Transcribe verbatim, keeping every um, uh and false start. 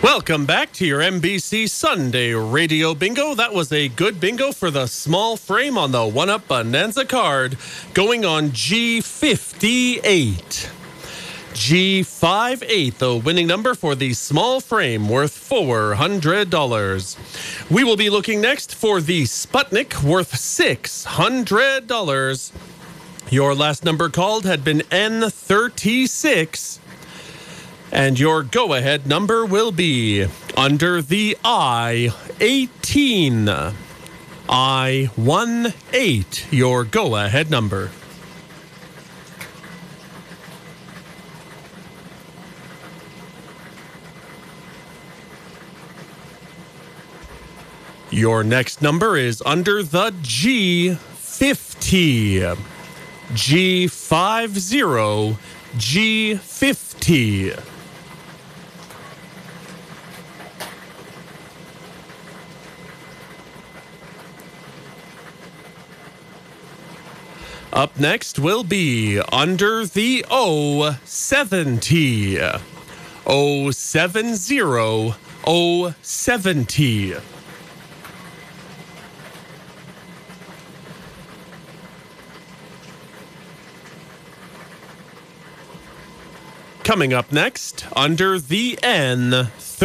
Welcome back to your N B C Sunday Radio Bingo. That was a good bingo for the small frame on the one-up Bonanza card, going on G fifty-eight. G fifty-eight, the winning number for the small frame, worth four hundred dollars. We will be looking next for the Sputnik, worth six hundred dollars. Your last number called had been N thirty-six. And your go-ahead number will be under the I eighteen. I eighteen, your go-ahead number. Your next number is under the G fifty. G fifty, G fifty. Up next will be under the O seventy. O seventy, O seventy. Coming up next, under the N